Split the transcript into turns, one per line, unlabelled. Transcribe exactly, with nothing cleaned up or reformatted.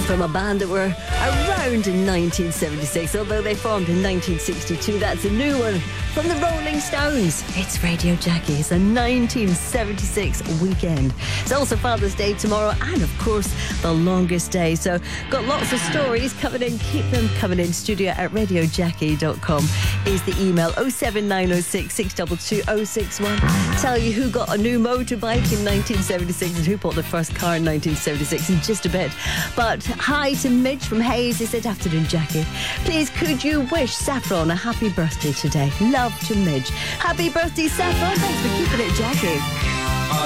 from a band that were around in nineteen seventy-six, although they formed in nineteen sixty-two. That's a new one from the Rolling Stones. It's Radio Jackie. It's a nineteen seventy-six weekend. It's also Father's Day tomorrow, and of course the longest day. So got lots of stories coming in. Keep them coming in. Studio at radio jackie dot com is the email. oh seven nine oh six, six two two, oh six one. Tell you who got a new motorbike in nineteen seventy-six and who bought their first car in nineteen seventy-six in just a bit. But hi to Midge from Hayes. He said, afternoon Jackie, please could you wish Saffron a happy birthday today? Love to Midge. Happy birthday, Saffron. Thanks for keeping it, Jackie.